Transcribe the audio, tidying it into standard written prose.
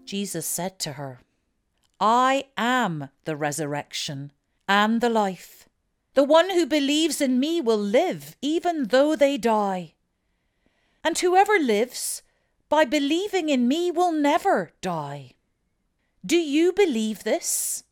Jesus said to her, I am the resurrection and the life. The one who believes in me will live even though they die. And whoever lives by believing in me will never die. Do you believe this?